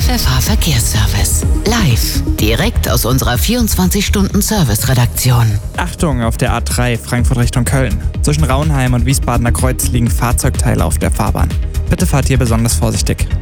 FFH Verkehrsservice. Live, direkt aus unserer 24-Stunden-Service-Redaktion. Achtung auf der A3 Frankfurt Richtung Köln. Zwischen Raunheim und Wiesbadener Kreuz liegen Fahrzeugteile auf der Fahrbahn. Bitte fahrt hier besonders vorsichtig.